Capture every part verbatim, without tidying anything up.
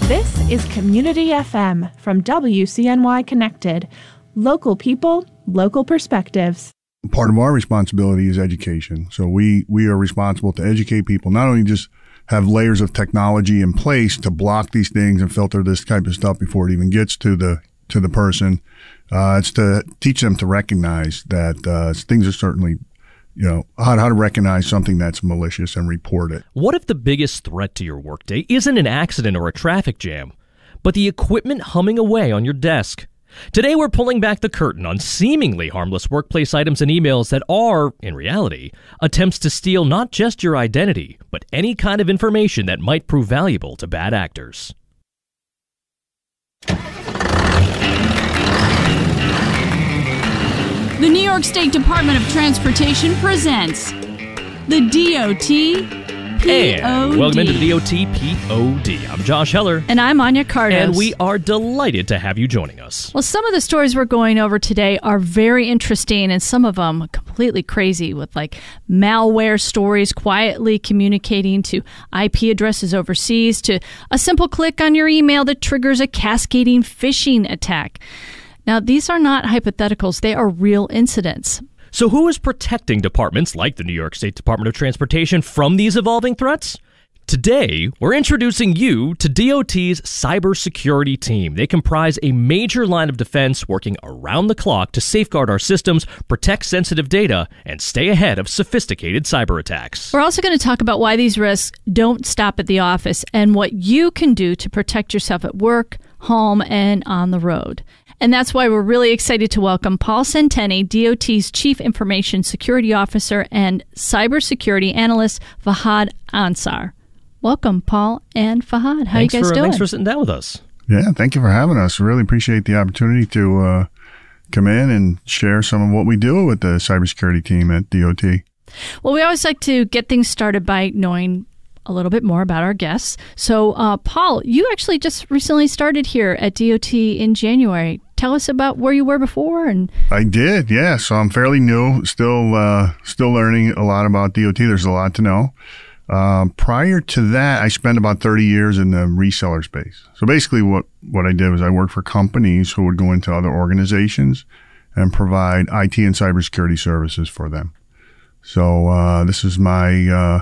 This is Community F M from W C N Y Connected. Local people, local perspectives. Part of our responsibility is education. So we, we are responsible to educate people, not only just have layers of technology in place to block these things and filter this type of stuff before it even gets to the to the person. Uh, it's to teach them to recognize that uh, things are certainly, you know, how, how to recognize something that's malicious and report it. What if the biggest threat to your workday isn't an accident or a traffic jam, but the equipment humming away on your desk? Today, we're pulling back the curtain on seemingly harmless workplace items and emails that are, in reality, attempts to steal not just your identity, but any kind of information that might prove valuable to bad actors. The New York State Department of Transportation presents the D O T P O D. And welcome into the D O T P O D. I'm Josh Heller. And I'm Anya Cardos. And we are delighted to have you joining us. Well, some of the stories we're going over today are very interesting, and some of them completely crazy, with like malware stories quietly communicating to I P addresses overseas, to a simple click on your email that triggers a cascading phishing attack. Now, these are not hypotheticals. They are real incidents. So who is protecting departments like the New York State Department of Transportation from these evolving threats? Today, we're introducing you to D O T's cybersecurity team. They comprise a major line of defense working around the clock to safeguard our systems, protect sensitive data, and stay ahead of sophisticated cyber attacks. We're also going to talk about why these risks don't stop at the office and what you can do to protect yourself at work, home, and on the road. And that's why we're really excited to welcome Paul Centeni, D O T's Chief Information Security Officer, and Cybersecurity Analyst Fahad Ansar. Welcome, Paul and Fahad. How thanks are you guys for, doing? Thanks for sitting down with us. Yeah, thank you for having us. We really appreciate the opportunity to uh, come in and share some of what we do with the cybersecurity team at D O T. Well, we always like to get things started by knowing a little bit more about our guests. So, uh, Paul, you actually just recently started here at D O T in January. Tell us about where you were before. And I did, yeah. So I'm fairly new, still uh, still learning a lot about D O T. There's a lot to know. Uh, prior to that, I spent about thirty years in the reseller space. So basically what, what I did was I worked for companies who would go into other organizations and provide I T and cybersecurity services for them. So uh, this is my uh,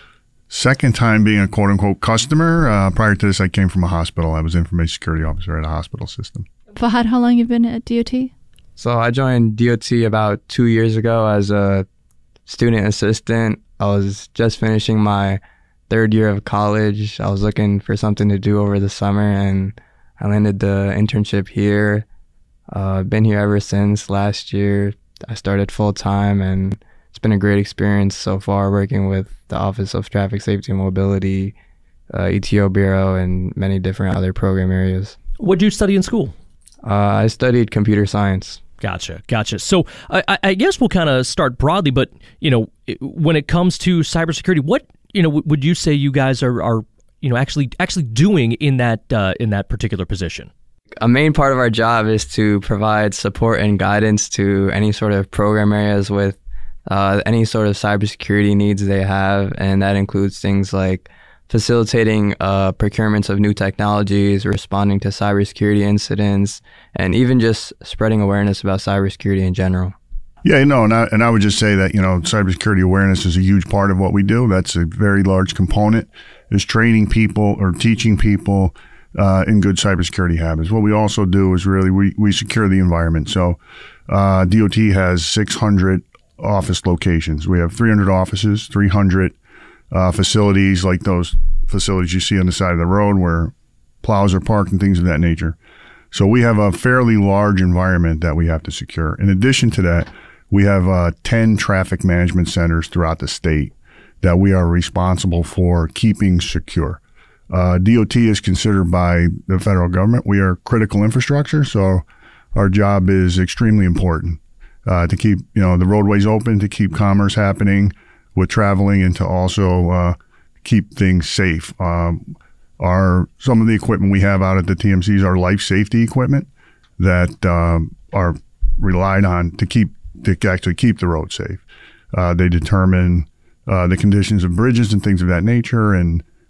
second time being a quote-unquote customer. Uh, prior to this, I came from a hospital. I was information security officer at a hospital system. Fahad, how long have you been at D O T? So I joined D O T about two years ago as a student assistant. I was just finishing my third year of college. I was looking for something to do over the summer, and I landed the internship here. Uh, been here ever since last year. I started full-time, and it's been a great experience so far working with the Office of Traffic Safety and Mobility, uh, E T O Bureau, and many different other program areas. What did you study in school? Uh, I studied computer science. Gotcha, gotcha. So I, I guess we'll kind of start broadly, but you know, when it comes to cybersecurity, what you know would you say you guys are, are you know actually actually doing in that uh, in that particular position? A main part of our job is to provide support and guidance to any sort of program areas with uh, any sort of cybersecurity needs they have, and that includes things like facilitating uh, procurements of new technologies, responding to cybersecurity incidents, and even just spreading awareness about cybersecurity in general. Yeah, no, and I, and I would just say that, you know, cybersecurity awareness is a huge part of what we do. That's a very large component, is training people or teaching people uh, in good cybersecurity habits. What we also do is really we, we secure the environment. So uh, D O T has six hundred office locations. We have three hundred offices, three hundred Uh, facilities like those facilities you see on the side of the road where plows are parked and things of that nature. So we have a fairly large environment that we have to secure. In addition to that, we have uh, ten traffic management centers throughout the state that we are responsible for keeping secure. Uh, D O T is considered by the federal government. We are critical infrastructure, so our job is extremely important uh, to keep, you know, the roadways open, to keep commerce happening with traveling, and to also uh, keep things safe. Um, our some of the equipment we have out at the T M Cs are life safety equipment that um, are relied on to keep to actually keep the road safe. Uh, they determine uh, the conditions of bridges and things of that nature, and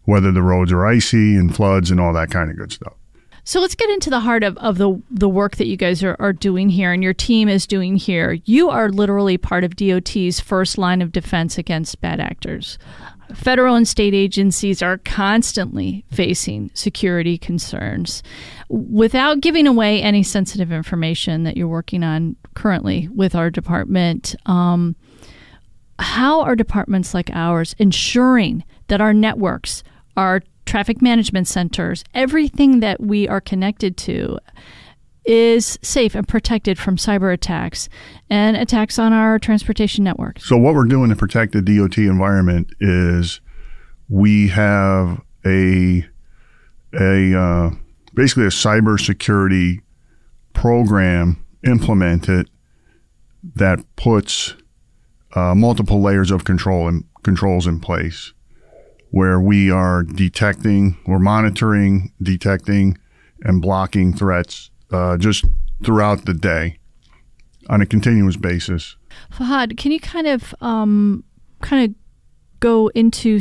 whether the roads are icy and floods and all that kind of good stuff. So let's get into the heart of, of the the work that you guys are, are doing here and your team is doing here. You are literally part of D O T's first line of defense against bad actors. Federal and state agencies are constantly facing security concerns. Without giving away any sensitive information that you're working on currently with our department, um, how are departments like ours ensuring that our networks, our traffic management centers, everything that we are connected to is safe and protected from cyber attacks and attacks on our transportation network? So what we're doing to protect the D O T environment is we have a a uh, basically a cybersecurity program implemented that puts uh, multiple layers of control and controls in place, where we are detecting, we're monitoring, detecting, and blocking threats uh, just throughout the day on a continuous basis. Fahad, can you kind of um, kind of go into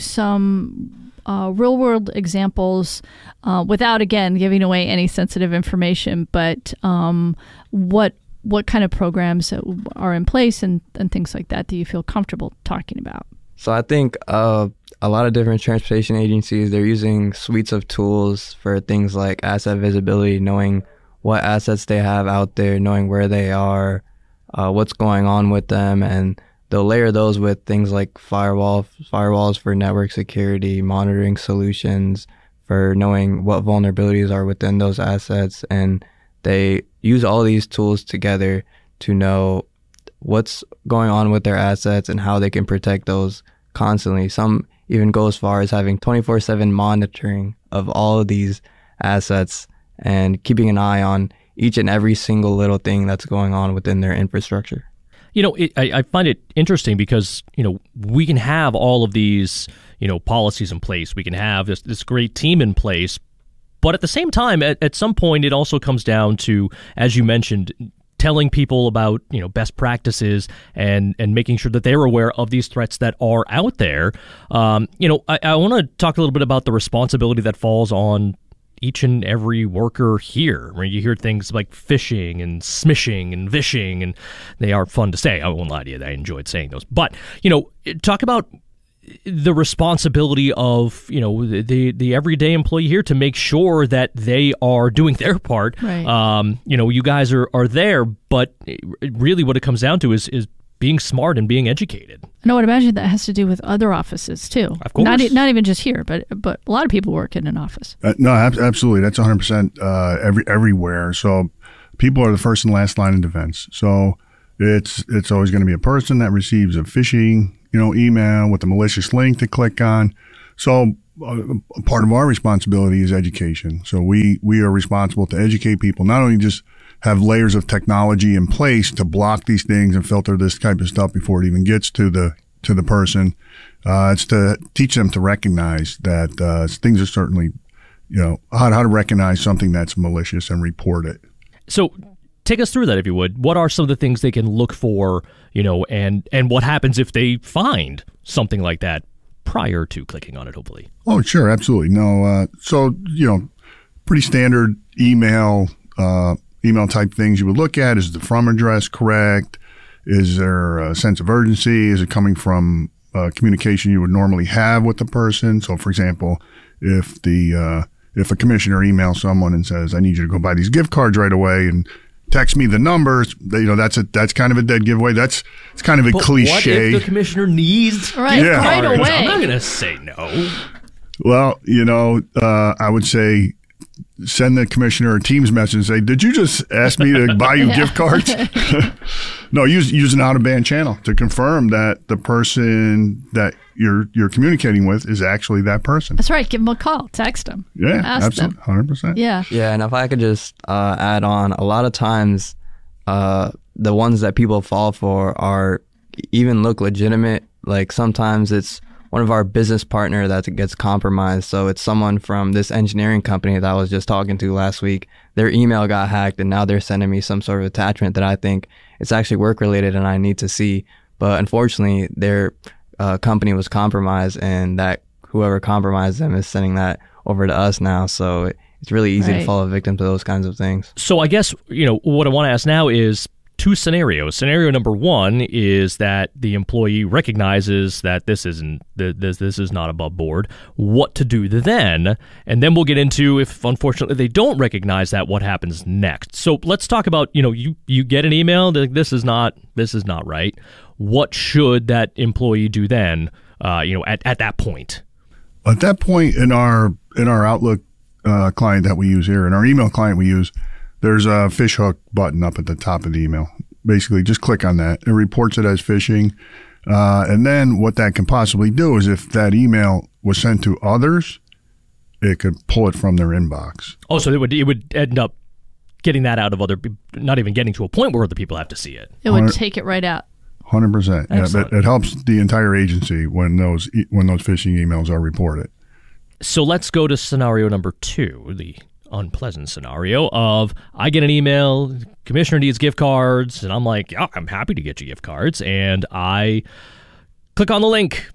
some uh, real-world examples uh, without, again, giving away any sensitive information, but um, what what kind of programs are in place and, and things like that that you feel comfortable talking about? So I think uh, a lot of different transportation agencies, they're using suites of tools for things like asset visibility, knowing what assets they have out there, knowing where they are, uh, what's going on with them, and they'll layer those with things like firewall, firewalls for network security, monitoring solutions for knowing what vulnerabilities are within those assets, and they use all these tools together to know what's going on with their assets and how they can protect those constantly. Some even go as far as having twenty-four seven monitoring of all of these assets and keeping an eye on each and every single little thing that's going on within their infrastructure. You know, it, I, I find it interesting because, you know, we can have all of these, you know, policies in place. We can have this, this great team in place. But at the same time, at, at some point, it also comes down to, as you mentioned, telling people about, you know, best practices and, and making sure that they're aware of these threats that are out there. Um, you know, I, I want to talk a little bit about the responsibility that falls on each and every worker here. Where you hear things like phishing and smishing and vishing, and they are fun to say. I won't lie to you, I enjoyed saying those. But, you know, talk about the responsibility of, you know, the the everyday employee here to make sure that they are doing their part. Right. Um, you know, you guys are, are there, but really what it comes down to is is being smart and being educated. And I would imagine that has to do with other offices too. Of course. Not, not even just here, but but a lot of people work in an office. Uh, no, ab- absolutely. That's one hundred percent uh, every everywhere. So people are the first and last line of defense. So it's it's always going to be a person that receives a phishing, you know, email with a malicious link to click on. So uh, part of our responsibility is education. So we, we are responsible to educate people, not only just have layers of technology in place to block these things and filter this type of stuff before it even gets to the, to the person. Uh, it's to teach them to recognize that, uh, things are certainly, you know, how, how to recognize something that's malicious and report it. So take us through that, if you would. What are some of the things they can look for, you know, and, and what happens if they find something like that prior to clicking on it, hopefully? Oh, sure. Absolutely. No. Uh, so, you know, pretty standard email, uh, email type things you would look at. Is the from address correct? Is there a sense of urgency? Is it coming from uh, communication you would normally have with the person? So, for example, if the, uh, if a commissioner emails someone and says, I need you to go buy these gift cards right away, and text me the numbers, you know, that's a, that's kind of a dead giveaway. That's, it's kind of a but cliche. What if the commissioner needs right, gift right cards? away? I'm not going to say no. Well, you know, uh, I would say send the commissioner a Teams message and say, did you just ask me to buy you Yeah. gift cards? No, use, use an out-of-band channel to confirm that the person that you're, you're communicating with is actually that person. That's right. Give them a call. Text them. Yeah, Ask absolutely. them. one hundred percent. Yeah. Yeah, and if I could just uh, add on, a lot of times uh, the ones that people fall for are even look legitimate. Like sometimes it's one of our business partner that gets compromised. So it's someone from this engineering company that I was just talking to last week. Their email got hacked and now they're sending me some sort of attachment that I think it's actually work related and I need to see. But unfortunately, their uh, company was compromised and that whoever compromised them is sending that over to us now. So it's really easy Right. to fall a victim to those kinds of things. So I guess, you know, what I want to ask now is two scenarios. Scenario number one is that the employee recognizes that this isn't this this is not above board. What to do then? And then we'll get into, if unfortunately they don't recognize that, what happens next. So let's talk about, you know, you you get an email that this is not this is not right. What should that employee do then? Uh, you know, at, at that point. At that point in our in our Outlook uh, client that we use here, in our email client we use, there's a fishhook button up at the top of the email. Basically, just click on that. It reports it as phishing. Uh, and then what that can possibly do is if that email was sent to others, it could pull it from their inbox. Oh, so it would it would end up getting that out of other people, not even getting to a point where other people have to see it. It would Hundred- take it right out. one hundred percent. Yeah, Excellent. but it helps the entire agency when those e- when those phishing emails are reported. So let's go to scenario number two, the unpleasant scenario of I get an email, commissioner needs gift cards, and I'm like, yeah, I'm happy to get you gift cards, and I click on the link.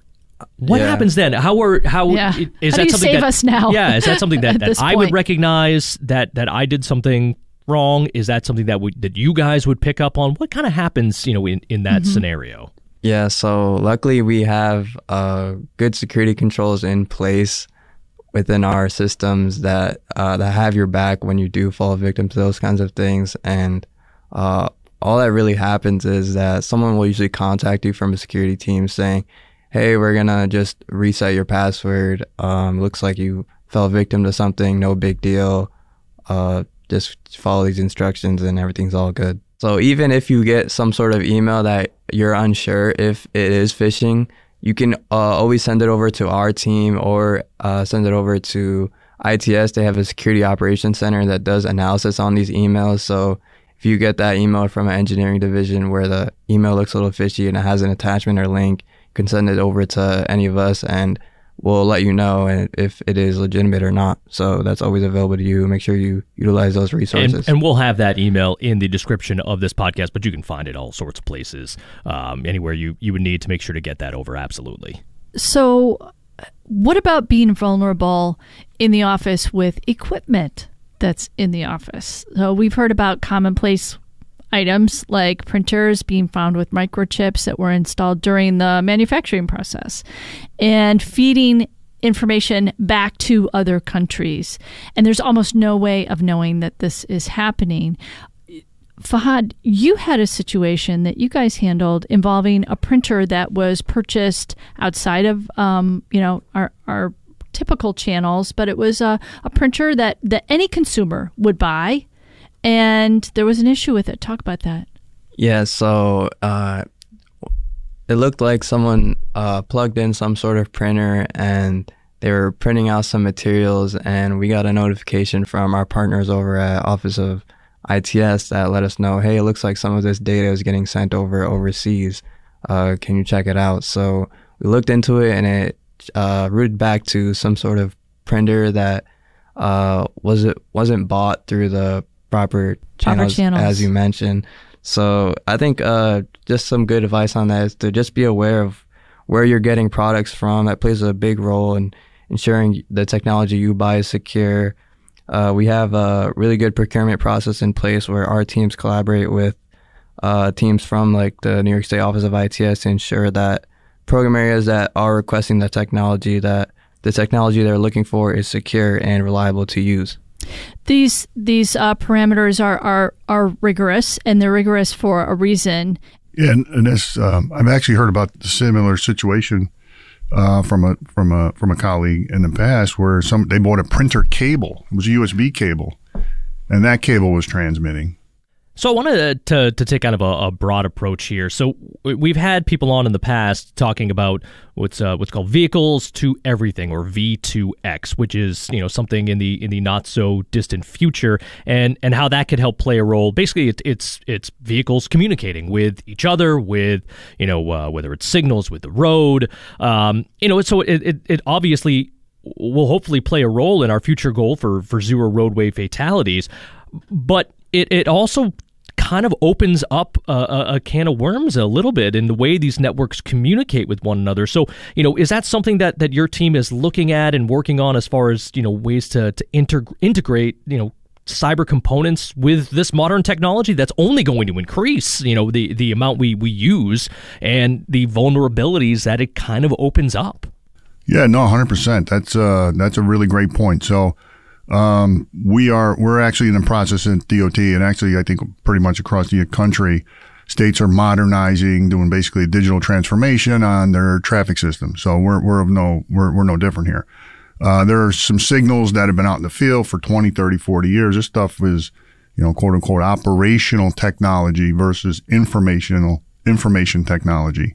What Yeah. happens then? How are how Yeah. is How that do you something save that, us now? Yeah, is that something that, At that this I would point? recognize that that I did something wrong? Is that something that would that you guys would pick up on? What kind of happens, you know, in, in that Mm-hmm. scenario? Yeah, so luckily we have uh, good security controls in place within our systems that uh, that have your back when you do fall victim to those kinds of things. And uh, all that really happens is that someone will usually contact you from a security team saying, hey, we're going to just reset your password. Um, looks like you fell victim to something. No big deal. Uh, just follow these instructions and everything's all good. So even if you get some sort of email that you're unsure if it is phishing, you can uh, always send it over to our team or uh, send it over to I T S. They have a security operations center that does analysis on these emails. So if you get that email from an engineering division where the email looks a little fishy and it has an attachment or link, you can send it over to any of us and we'll let you know if it is legitimate or not. So that's always available to you. Make sure you utilize those resources. And, and we'll have that email in the description of this podcast, but you can find it all sorts of places, um, anywhere you, you would need to make sure to get that over. Absolutely. So, what about being vulnerable in the office with equipment that's in the office? So, we've heard about commonplace items like printers being found with microchips that were installed during the manufacturing process and feeding information back to other countries. And there's almost no way of knowing that this is happening. Fahad, you had a situation that you guys handled involving a printer that was purchased outside of, um, you know, our, our typical channels, but it was a, a printer that, that any consumer would buy, and there was an issue with it. Talk about that. Yeah, so uh, it looked like someone uh, plugged in some sort of printer and they were printing out some materials, and we got a notification from our partners over at Office of I T S that let us know, hey, it looks like some of this data is getting sent over overseas. Uh, can you check it out? So we looked into it, and it uh, routed back to some sort of printer that uh, was it wasn't bought through the proper channels, channels. as you mentioned. So I think uh, just some good advice on that is to just be aware of where you're getting products from. That plays a big role in ensuring the technology you buy is secure. Uh, we have a really good procurement process in place where our teams collaborate with uh, teams from like the New York State Office of I T S to ensure that program areas that are requesting the technology, that the technology they're looking for is secure and reliable to use. These these uh, parameters are, are are rigorous, and they're rigorous for a reason. Yeah, and, and this um, I've actually heard about the similar situation uh, from a from a from a colleague in the past where some they bought a printer cable. It was a U S B cable, and that cable was transmitting. So I wanted to to take kind of a, a broad approach here. So we've had people on in the past talking about what's uh, what's called vehicles to everything, or V two X, which is, you know, something in the in the not so distant future, and and how that could help play a role. Basically, it, it's it's vehicles communicating with each other, with, you know, uh, whether it's signals with the road, um, you know. So it, it it obviously will hopefully play a role in our future goal for for zero roadway fatalities, but It it also kind of opens up a, a, a can of worms a little bit in the way these networks communicate with one another. So, you know, is that something that, that your team is looking at and working on as far as, you know, ways to, to integ- integrate, you know, cyber components with this modern technology that's only going to increase, you know, the, the amount we, we use and the vulnerabilities that it kind of opens up? Yeah, no, one hundred percent. That's uh, that's a really great point. So um, we are we're actually in the process at D O T, and actually I think pretty much across the country, states are modernizing, doing basically a digital transformation on their traffic system. So we're we're of no we're we're no different here. Uh, there are some signals that have been out in the field for twenty, thirty, forty years. This stuff is, you know, quote unquote, operational technology versus informational information technology.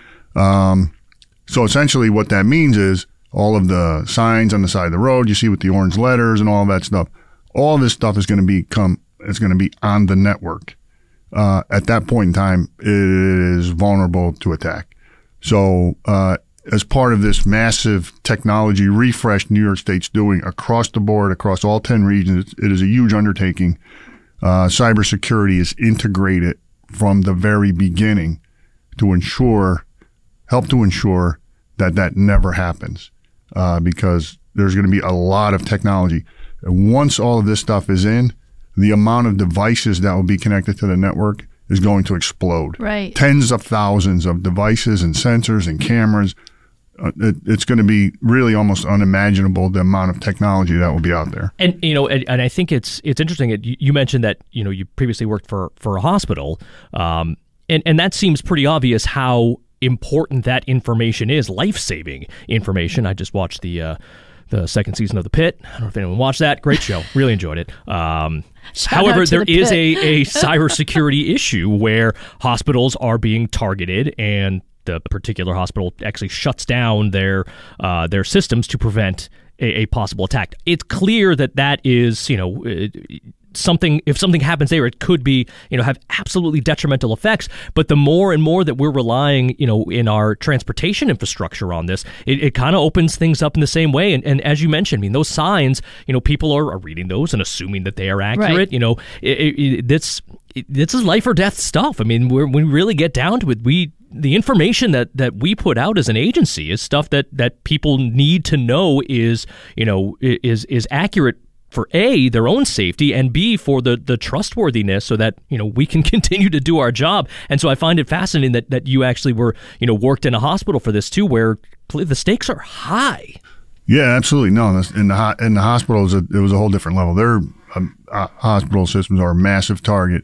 Um, so essentially what that means is all of the signs on the side of the road, you see with the orange letters and all of that stuff, all of this stuff is going to become, it's going to be on the network. Uh, at that point in time, it is vulnerable to attack. So, uh, as part of this massive technology refresh New York State's doing across the board, across all ten regions, it is a huge undertaking. Uh, cybersecurity is integrated from the very beginning to ensure, help to ensure that that never happens, uh, because there's going to be a lot of technology. And once all of this stuff is in, the amount of devices that will be connected to the network is going to explode. Right. Tens of thousands of devices and sensors and cameras. Uh, it, it's going to be really almost unimaginable the amount of technology that will be out there. And you know, and, and I think it's it's interesting. That you, you mentioned that you know you previously worked for for a hospital, um, and and that seems pretty obvious how important that information is, life-saving information. I just watched the uh, the second season of The Pitt. I don't know if anyone watched that. Great show, really enjoyed it. Um, however, there the is Pitt. a a cybersecurity issue where hospitals are being targeted, and the particular hospital actually shuts down their uh, their systems to prevent a, a possible attack. It's clear that that is, you know, something. If something happens there, it could be, you know, have absolutely detrimental effects. But the more and more that we're relying, you know, in our transportation infrastructure on this, it, it kind of opens things up in the same way. And, and as you mentioned, I mean, those signs, you know, people are, are reading those and assuming that they are accurate. Right. You know, it, it, it, this it, this is life or death stuff. I mean, we're, when we really get down to it, we. The information that, that we put out as an agency is stuff that, that people need to know is, you know, is is accurate for A, their own safety, and B, for the, the trustworthiness so that, you know, we can continue to do our job. And so I find it fascinating that, that you actually were, you know, worked in a hospital for this too, where the stakes are high. Yeah, absolutely. No, in the in the hospitals, it was a whole different level. Their um, uh, hospital systems are a massive target.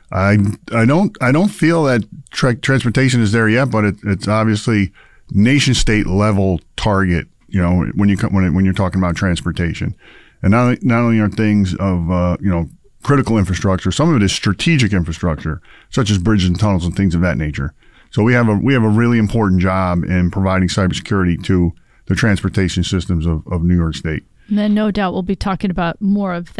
I I don't I don't feel that tra- transportation is there yet, but it, it's obviously nation state level target. You know, when you when it, when you're talking about transportation, and not only, not only are things of uh, you know critical infrastructure, some of it is strategic infrastructure, such as bridges and tunnels and things of that nature. So we have a we have a really important job in providing cybersecurity to the transportation systems of, of New York State. And then no doubt we'll be talking about more of that.